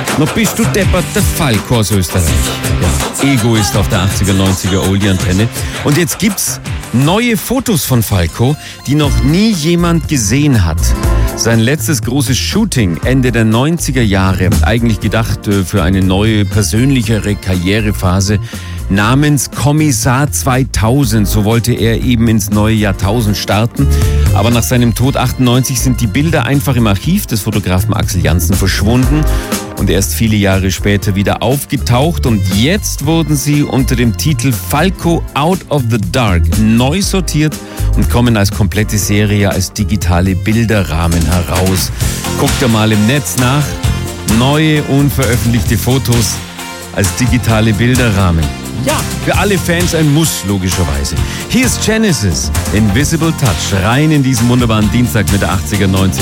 Noch bist du deppert, der Falco aus Österreich. Ja, Ego ist auf der 80er, 90er Oldie-Antenne. Und jetzt gibt's neue Fotos von Falco, die noch nie jemand gesehen hat. Sein letztes großes Shooting Ende der 90er Jahre, eigentlich gedacht für eine neue, persönlichere Karrierephase, namens Kommissar 2000. So wollte er eben ins neue Jahrtausend starten. Aber nach seinem Tod 98 sind die Bilder einfach im Archiv des Fotografen Axel Janssen verschwunden und erst viele Jahre später wieder aufgetaucht. Und jetzt wurden sie unter dem Titel Falco Out of the Dark neu sortiert und kommen als komplette Serie als digitale Bilderrahmen heraus. Guckt ihr mal im Netz nach. Neue, unveröffentlichte Fotos als digitale Bilderrahmen. Ja, für alle Fans ein Muss, logischerweise. Hier ist Genesis, Invisible Touch, rein in diesen wunderbaren Dienstag mit der 80er, 90er